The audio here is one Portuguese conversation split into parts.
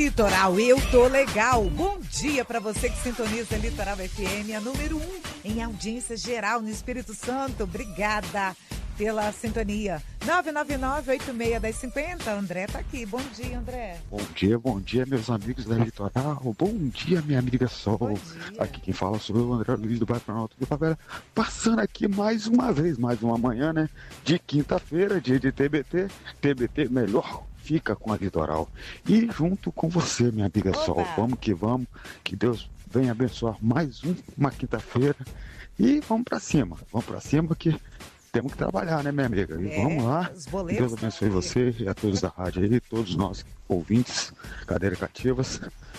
Litoral, eu tô legal. Bom dia para você que sintoniza Litoral FM, a número 1 em audiência geral no Espírito Santo. Obrigada pela sintonia. 999-86-1050. André tá aqui. Bom dia, André. Bom dia, meus amigos da Litoral. Bom dia, minha amiga Sol. Aqui quem fala sou eu, André Luiz, do bairro Planalto do Favela. Passando aqui mais uma vez, mais uma manhã, né? De quinta-feira, dia de TBT. TBT melhor. Fica com a Litoral. E junto com você, minha amiga Sol. Vamos. Que Deus venha abençoar mais uma quinta-feira. E vamos pra cima que temos que trabalhar, né, minha amiga? E vamos lá. Deus abençoe você e a todos da rádio aí, todos nós ouvintes, cadeiras cativas.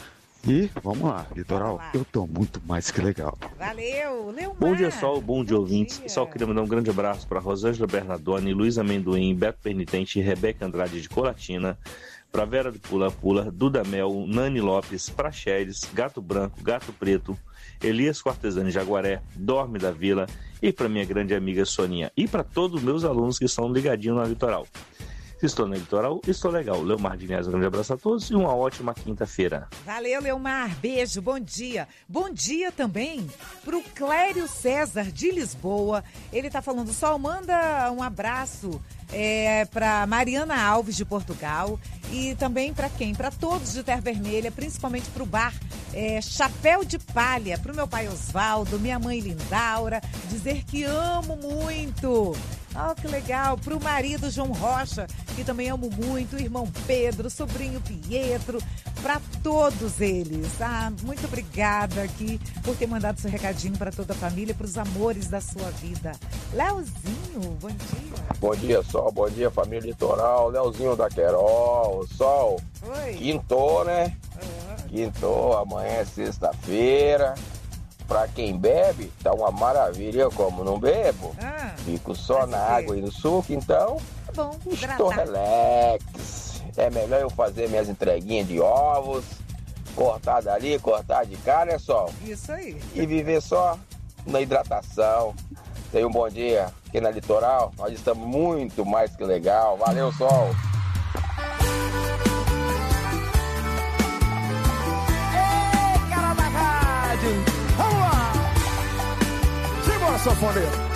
E vamos lá, Litoral, eu tô muito mais que legal. Valeu, Leomar. Bom dia, Sol, bom dia, ouvintes. Só queria mandar um grande abraço para Rosângela Bernardoni, Luiz Amendoim, Beto Penitente e Rebeca Andrade de Colatina, para Vera do Pula Pula, Duda Mel, Nani Lopes, Praxeres, Gato Branco, Gato Preto, Elias Cortesani Jaguaré, Dorme da Vila e para minha grande amiga Soninha e para todos os meus alunos que estão ligadinhos na Litoral. Se estou na Litoral, estou legal. Leomar Diniz, um grande abraço a todos e uma ótima quinta-feira. Valeu, Leomar. Beijo, bom dia. Bom dia também para o Clério César de Lisboa. Ele está falando, Sol, manda um abraço para Mariana Alves de Portugal e também para quem? Para todos de Terra Vermelha, principalmente para o bar Chapéu de Palha, para o meu pai Osvaldo, minha mãe Lindaura, dizer que amo muito. Oh, que legal. Para o marido João Rocha, que também amo muito, o irmão Pedro, o sobrinho Pietro, para todos eles. Muito obrigada aqui por ter mandado seu recadinho para toda a família, para os amores da sua vida. Leozinho, bom dia. Bom dia, Sol. Bom dia, família Litoral. Leozinho da Querol. Sol. Oi. Quintou, né? Quintou. Amanhã é sexta-feira. Pra quem bebe, tá uma maravilha. Eu, como não bebo, fico só na água e no suco, então tá bom, estou relax. É melhor eu fazer minhas entreguinhas de ovos, cortar dali, cortar de cá, né, Sol? Isso aí. E viver só na hidratação. Tenha um bom dia aqui na Litoral. Nós estamos muito mais que legal. Valeu, Sol. Ei, cara da rádio! Vamos lá! Segura, sanfoneiro!